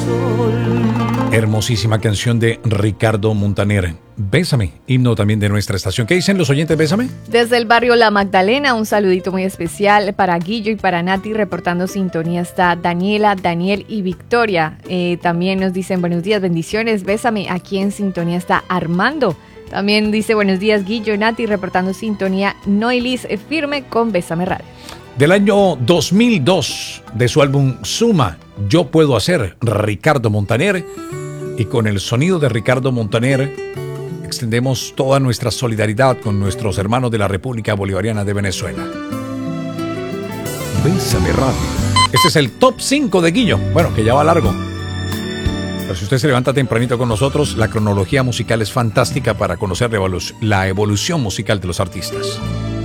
Hermosísima canción de Ricardo Montaner. Bésame, himno también de nuestra estación. ¿Qué dicen los oyentes, Bésame? Desde el barrio La Magdalena, un saludito muy especial para Guillo y para Nati, reportando sintonía está Daniela, Daniel y Victoria. También nos dicen buenos días, bendiciones, Bésame. Aquí en sintonía está Armando. También dice buenos días, Guillo y Nati, reportando sintonía Noilis firme con Bésame Radio. Del año 2002, de su álbum Suma, Yo Puedo Hacer, Ricardo Montaner. Y con el sonido de Ricardo Montaner, extendemos toda nuestra solidaridad con nuestros hermanos de la República Bolivariana de Venezuela. Bésame Radio. Este es el top 5 de Guillo. Bueno, que ya va largo. Pero si usted se levanta tempranito con nosotros, la cronología musical es fantástica para conocer la evolución musical de los artistas.